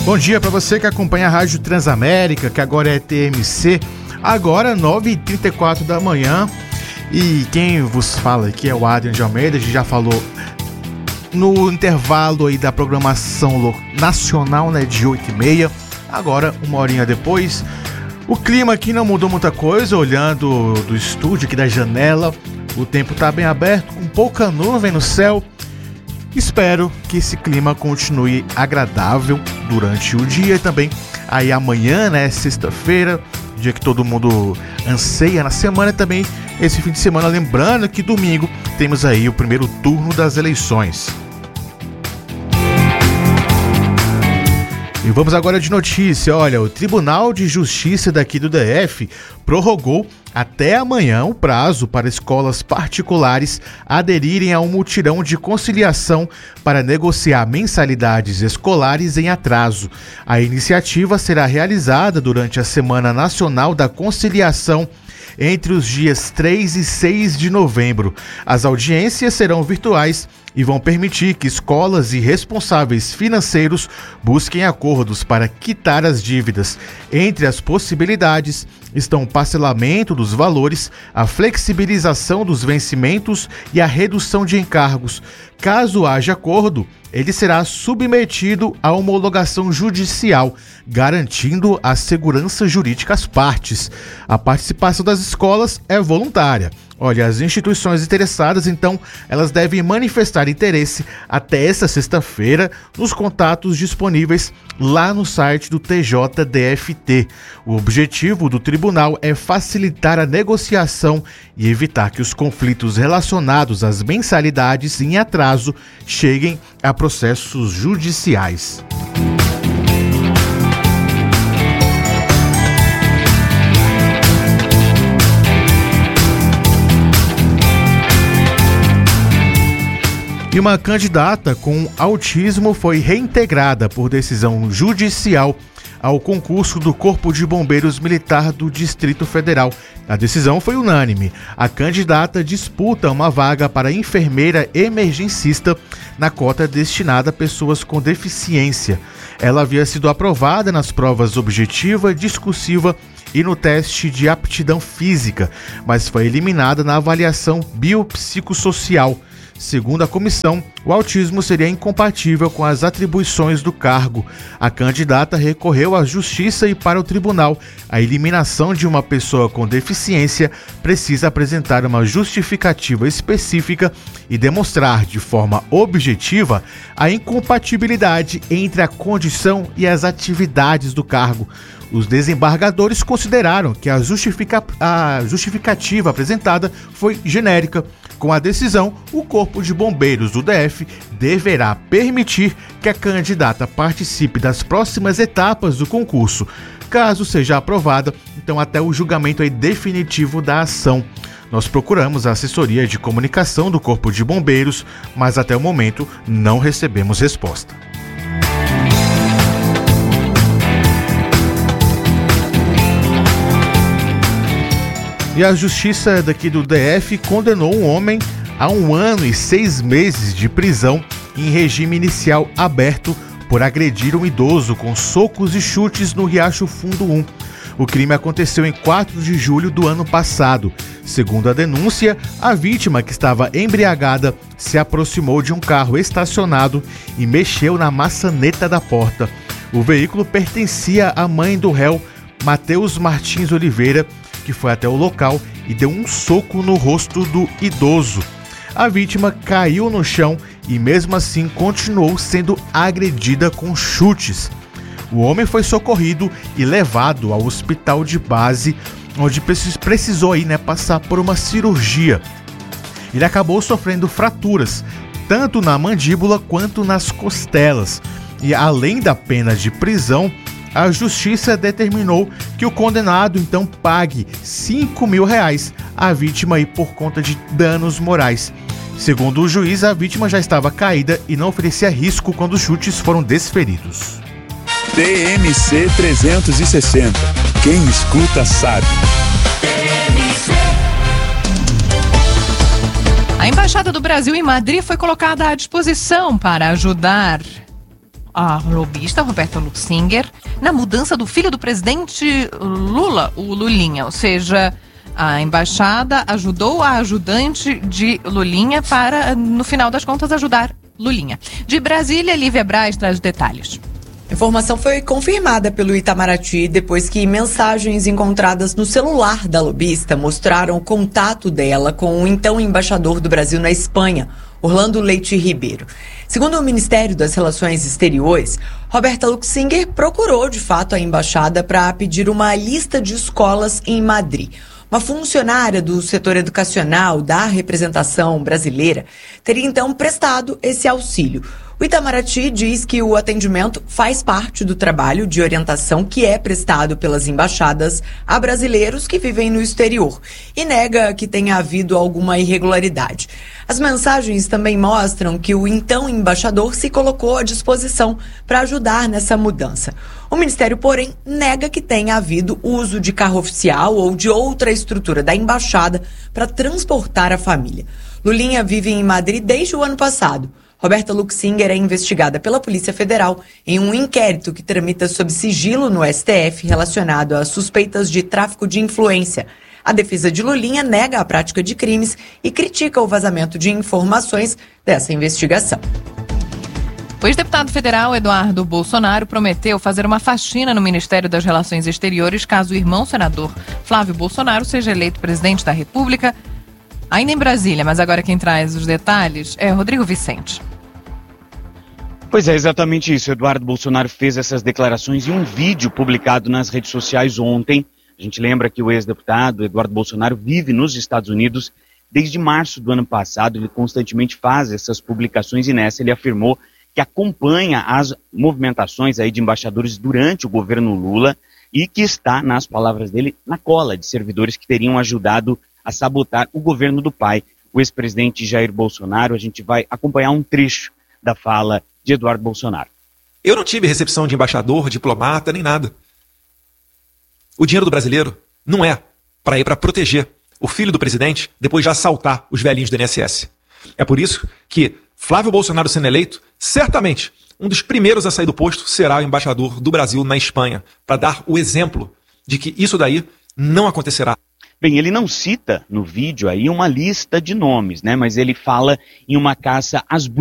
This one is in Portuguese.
Bom dia para você que acompanha a Rádio Transamérica, que agora é TMC, agora 9h34 da manhã. E quem vos fala aqui é o Adrian de Almeida. A gente já falou no intervalo aí da programação nacional, né, de 8h30. Agora, uma horinha depois, o clima aqui não mudou muita coisa. Olhando do estúdio aqui da janela, o tempo tá bem aberto, com pouca nuvem no céu. Espero que esse clima continue agradável durante o dia e também aí amanhã, né, sexta-feira, dia que todo mundo anseia na semana, e também esse fim de semana, lembrando que domingo temos aí o primeiro turno das eleições. E vamos agora de notícia. Olha, o Tribunal de Justiça daqui do DF prorrogou até amanhã o prazo para escolas particulares aderirem a um mutirão de conciliação para negociar mensalidades escolares em atraso. A iniciativa será realizada durante a Semana Nacional da Conciliação entre os dias 3 e 6 de novembro. As audiências serão virtuais e vão permitir que escolas e responsáveis financeiros busquem acordos para quitar as dívidas. Entre as possibilidades estão o parcelamento dos valores, a flexibilização dos vencimentos e a redução de encargos. Caso haja acordo, ele será submetido à homologação judicial, garantindo a segurança jurídica às partes. A participação das escolas é voluntária. Olha, as instituições interessadas, então, elas devem manifestar interesse até esta sexta-feira nos contatos disponíveis lá no site do TJDFT. O objetivo do tribunal é facilitar a negociação e evitar que os conflitos relacionados às mensalidades em atraso cheguem a processos judiciais. E uma candidata com autismo foi reintegrada por decisão judicial ao concurso do Corpo de Bombeiros Militar do Distrito Federal. A decisão foi unânime. A candidata disputa uma vaga para enfermeira emergencista na cota destinada a pessoas com deficiência. Ela havia sido aprovada nas provas objetiva, discursiva e no teste de aptidão física, mas foi eliminada na avaliação biopsicossocial. Segundo a comissão, o autismo seria incompatível com as atribuições do cargo. A candidata recorreu à justiça e para o tribunal. A eliminação de uma pessoa com deficiência precisa apresentar uma justificativa específica e demonstrar de forma objetiva a incompatibilidade entre a condição e as atividades do cargo. Os desembargadores consideraram que a justificativa apresentada foi genérica. Com a decisão, o Corpo de Bombeiros do DF deverá permitir que a candidata participe das próximas etapas do concurso. Caso seja aprovada, então até o julgamento definitivo da ação. Nós procuramos a assessoria de comunicação do Corpo de Bombeiros, mas até o momento não recebemos resposta. E a justiça daqui do DF condenou um homem a 1 ano e 6 meses de prisão em regime inicial aberto por agredir um idoso com socos e chutes no Riacho Fundo 1. O crime aconteceu em 4 de julho do ano passado. Segundo a denúncia, a vítima, que estava embriagada, se aproximou de um carro estacionado e mexeu na maçaneta da porta. O veículo pertencia à mãe do réu, Matheus Martins Oliveira, que foi até o local e deu um soco no rosto do idoso. A vítima caiu no chão e mesmo assim continuou sendo agredida com chutes. O homem foi socorrido e levado ao hospital de base, onde precisou passar por uma cirurgia. Ele acabou sofrendo fraturas, tanto na mandíbula quanto nas costelas. E além da pena de prisão, a justiça determinou que o condenado então pague R$5.000 à vítima por conta de danos morais. Segundo o juiz, a vítima já estava caída e não oferecia risco quando os chutes foram desferidos. TMC 360. Quem escuta sabe. A Embaixada do Brasil em Madrid foi colocada à disposição para ajudar a lobista Roberta Luxinger na mudança do filho do presidente Lula, o Lulinha. Ou seja, a embaixada ajudou a ajudante de Lulinha para, no final das contas, ajudar Lulinha. De Brasília, Lívia Braz traz detalhes. A informação foi confirmada pelo Itamaraty depois que mensagens encontradas no celular da lobista mostraram o contato dela com o então embaixador do Brasil na Espanha, Orlando Leite Ribeiro. Segundo o Ministério das Relações Exteriores, Roberta Luxinger procurou de fato a embaixada para pedir uma lista de escolas em Madrid. Uma funcionária do setor educacional da representação brasileira teria então prestado esse auxílio. O Itamaraty diz que o atendimento faz parte do trabalho de orientação que é prestado pelas embaixadas a brasileiros que vivem no exterior e nega que tenha havido alguma irregularidade. As mensagens também mostram que o então embaixador se colocou à disposição para ajudar nessa mudança. O Ministério, porém, nega que tenha havido uso de carro oficial ou de outra estrutura da embaixada para transportar a família. Lulinha vive em Madrid desde o ano passado. Roberta Luxinger é investigada pela Polícia Federal em um inquérito que tramita sob sigilo no STF relacionado a suspeitas de tráfico de influência. A defesa de Lulinha nega a prática de crimes e critica o vazamento de informações dessa investigação. O ex-deputado federal Eduardo Bolsonaro prometeu fazer uma faxina no Ministério das Relações Exteriores caso o irmão senador Flávio Bolsonaro seja eleito presidente da República. Ainda em Brasília, mas agora quem traz os detalhes é Rodrigo Vicente. Pois é, exatamente isso. Eduardo Bolsonaro fez essas declarações em um vídeo publicado nas redes sociais ontem. A gente lembra que o ex-deputado Eduardo Bolsonaro vive nos Estados Unidos desde março do ano passado. Ele constantemente faz essas publicações e nessa ele afirmou que acompanha as movimentações aí de embaixadores durante o governo Lula e que está, nas palavras dele, na cola de servidores que teriam ajudado a sabotar o governo do pai, o ex-presidente Jair Bolsonaro. A gente vai acompanhar um trecho da fala de Eduardo Bolsonaro. Eu não tive recepção de embaixador, diplomata, nem nada. O dinheiro do brasileiro não é para ir para proteger o filho do presidente depois de assaltar os velhinhos do INSS. É por isso que Flávio Bolsonaro sendo eleito, certamente um dos primeiros a sair do posto será o embaixador do Brasil na Espanha, para dar o exemplo de que isso daí não acontecerá. Bem, ele não cita no vídeo aí uma lista de nomes, né? Mas ele fala em uma caça às